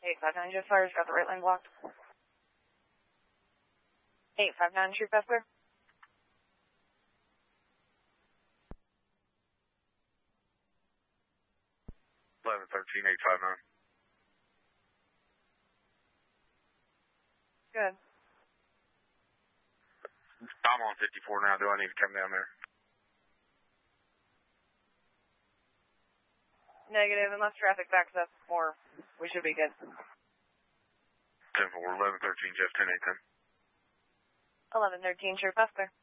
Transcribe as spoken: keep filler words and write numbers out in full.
eight five nine, Jeff Fire's got the right lane blocked. eight five nine, shoot path clear. eleven thirteen, eight five nine. Good. I'm on fifty-four now. Do I need to come down there? Negative, unless traffic backs up, or we should be good. ten four, eleven thirteen, Jeff ten eight ten. eleven thirteen, sure, path clear.